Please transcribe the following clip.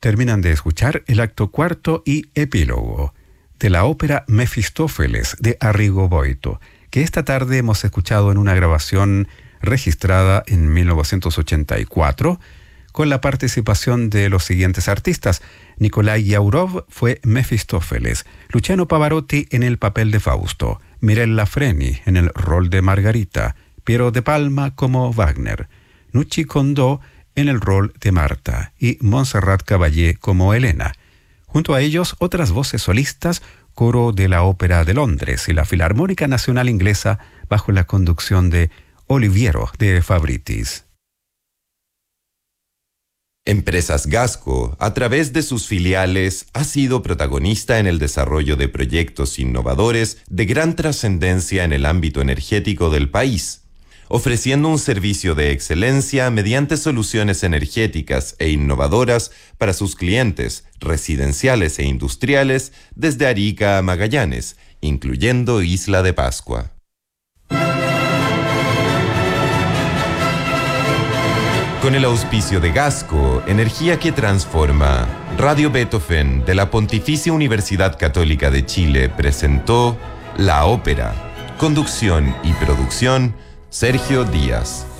Terminan de escuchar el acto cuarto y epílogo de la ópera Mefistófeles de Arrigo Boito, que esta tarde hemos escuchado en una grabación registrada en 1984 con la participación de los siguientes artistas. Nikolai Yaurov fue Mefistófeles, Luciano Pavarotti en el papel de Fausto, Mirella Freni en el rol de Margarita, Piero de Palma como Wagner, Nucci Condò en el rol de Marta y Montserrat Caballé como Helena. Junto a ellos, otras voces solistas, coro de la Ópera de Londres y la Filarmónica Nacional Inglesa bajo la conducción de Oliviero de Fabritis. Empresas Gasco, a través de sus filiales, ha sido protagonista en el desarrollo de proyectos innovadores de gran trascendencia en el ámbito energético del país, ofreciendo un servicio de excelencia mediante soluciones energéticas e innovadoras para sus clientes residenciales e industriales desde Arica a Magallanes, incluyendo Isla de Pascua. Con el auspicio de Gasco, energía que transforma, Radio Beethoven de la Pontificia Universidad Católica de Chile presentó La Ópera. Conducción y producción, Sergio Díaz.